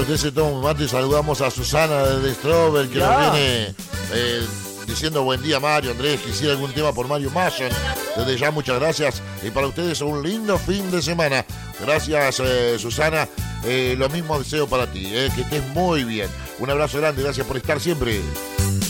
usted se toma un mate, saludamos a Susana desde Strober, que nos viene diciendo buen día, Mario, Andrés, quisiera algún tema por Mario Mason. Desde ya, muchas gracias. Y para ustedes, un lindo fin de semana. Gracias, Susana. Lo mismo deseo para ti, que estés muy bien. Un abrazo grande, gracias por estar siempre.